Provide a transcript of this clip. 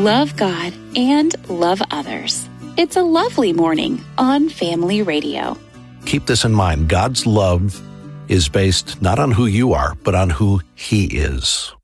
love God, and love others. It's a lovely morning on Family Radio. Keep this in mind. God's love is based not on who you are, but on who He is.